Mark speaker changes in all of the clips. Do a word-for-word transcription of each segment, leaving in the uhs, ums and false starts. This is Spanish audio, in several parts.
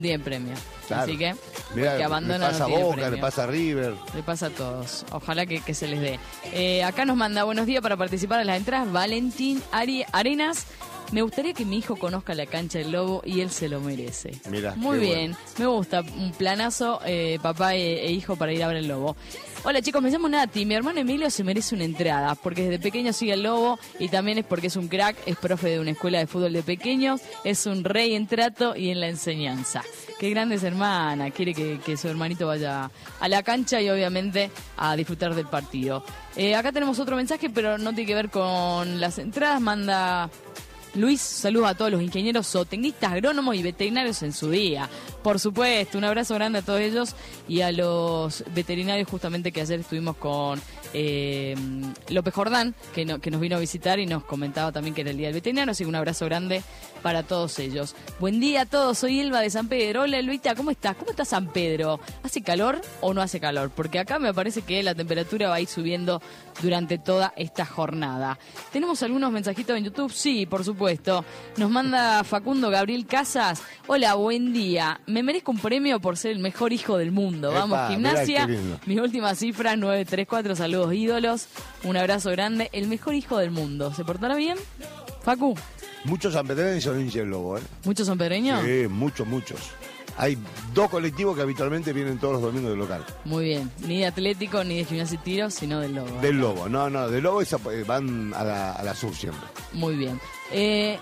Speaker 1: Tienen premio.
Speaker 2: Claro.
Speaker 1: Así que,
Speaker 2: mirá,
Speaker 1: que abandonan,
Speaker 2: le pasa
Speaker 1: no
Speaker 2: a
Speaker 1: tienen
Speaker 2: Boca,
Speaker 1: premio.
Speaker 2: le pasa a River.
Speaker 1: Le pasa a todos. Ojalá que, que se les dé. Eh, acá nos manda buenos días para participar en las entradas. Valentín Ari Arenas. Me gustaría que mi hijo conozca la cancha del Lobo y él se lo merece.
Speaker 2: Mirá,
Speaker 1: muy
Speaker 2: qué
Speaker 1: bien.
Speaker 2: bueno.
Speaker 1: Me gusta. Un planazo, eh, papá e, e hijo para ir a ver el Lobo. Hola chicos, me llamo Nati. Mi hermano Emilio se merece una entrada porque desde pequeño sigue el Lobo y también es porque es un crack, es profe de una escuela de fútbol de pequeños, es un rey en trato y en la enseñanza. Qué grande es hermana, quiere que, que su hermanito vaya a la cancha y obviamente a disfrutar del partido. Eh, acá tenemos otro mensaje, pero no tiene que ver con las entradas. Manda Luis, saludos a todos los ingenieros, zootecnistas, agrónomos y veterinarios en su día. Por supuesto, un abrazo grande a todos ellos y a los veterinarios justamente que ayer estuvimos con eh, López Jordán, que, no, que nos vino a visitar y nos comentaba también que era el Día del Veterinario, así que un abrazo grande para todos ellos. Buen día a todos, soy Elba de San Pedro. Hola Luita, ¿cómo estás? ¿Cómo está San Pedro? ¿Hace calor o no hace calor? Porque acá me parece que la temperatura va a ir subiendo durante toda esta jornada. ¿Tenemos algunos mensajitos en YouTube? Sí, por supuesto. Nos manda Facundo Gabriel Casas. Hola, buen día. Me merezco un premio por ser el mejor hijo del mundo. Vamos,
Speaker 2: Epa,
Speaker 1: gimnasia.
Speaker 2: mirá qué lindo.
Speaker 1: Mi última cifra, nueve tres cuatro. Saludos, ídolos. Un abrazo grande. El mejor hijo del mundo. ¿Se portará bien? Facu,
Speaker 2: Muchos sanpedreños son hinchas del Lobo, ¿eh?
Speaker 1: ¿muchos son pedreños?
Speaker 2: Sí, muchos, muchos. Hay dos colectivos que habitualmente vienen todos los domingos del local.
Speaker 1: Muy bien. Ni de Atlético, ni de Gimnasia y Tiro, sino del Lobo.
Speaker 2: Del Lobo, no, no, del Lobo esa- van a la, a la sur siempre.
Speaker 1: Muy bien. Eh,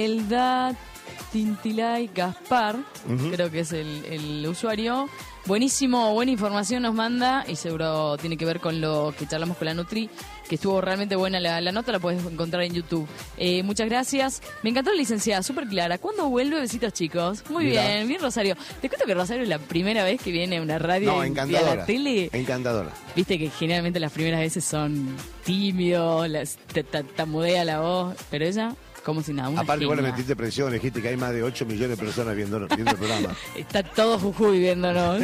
Speaker 1: Elda Tintilay Gaspar,
Speaker 2: Ujú.
Speaker 1: creo que es el, el usuario. Buenísimo, buena información nos manda y seguro tiene que ver con lo que charlamos con la Nutri, que estuvo realmente buena la, la nota, la puedes encontrar en YouTube. Eh, muchas gracias. Me encantó la licenciada, súper clara. ¿Cuándo vuelve? Besitos chicos. Muy
Speaker 2: Mirá.
Speaker 1: bien, bien Rosario. Te cuento que Rosario es la primera vez que viene a una radio
Speaker 2: No,
Speaker 1: y a
Speaker 2: encantadora.
Speaker 1: la tele.
Speaker 2: Encantadora.
Speaker 1: Viste que generalmente las primeras veces son tímidos, las- te ta- tamudea la voz, pero ella, como si nada, una
Speaker 2: Aparte vos le
Speaker 1: genia.
Speaker 2: metiste presión, dijiste que hay más de ocho millones de personas viendo, viendo el programa.
Speaker 1: Está todo Jujuy viéndonos.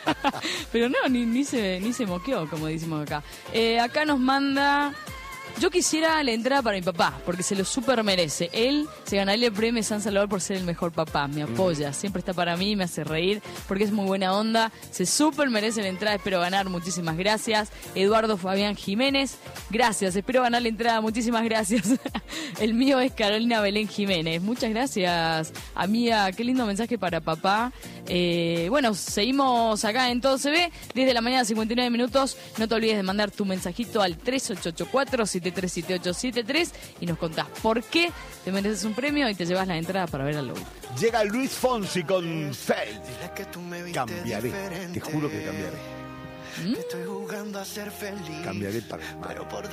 Speaker 1: Pero no, ni, ni se ni se moqueó, como decimos acá. Eh, acá nos manda... Yo quisiera la entrada para mi papá, porque se lo súper merece. Él se ganaría el premio San Salvador por ser el mejor papá. Me apoya, siempre está para mí, me hace reír, porque es muy buena onda. Se súper merece la entrada, espero ganar. Muchísimas gracias. Eduardo Fabián Jiménez, gracias. Espero ganar la entrada, muchísimas gracias. El mío es Carolina Belén Jiménez. Muchas gracias, amiga. Qué lindo mensaje para papá. Eh, bueno, seguimos acá en Todo Se Ve, diez de la mañana, cincuenta y nueve minutos. No te olvides de mandar tu mensajito al tres ocho ocho cuatro, siete tres siete ocho siete tres y nos contás por qué te mereces un premio y te llevas la entrada para ver al Lobo.
Speaker 2: Llega Luis Fonsi con Feld.
Speaker 3: Dile que tú me viste
Speaker 2: Cambiaré,
Speaker 3: diferente,
Speaker 2: te juro que cambiaré.
Speaker 3: que estoy jugando a ser feliz.
Speaker 2: Cambiaré para mal.
Speaker 3: Pero por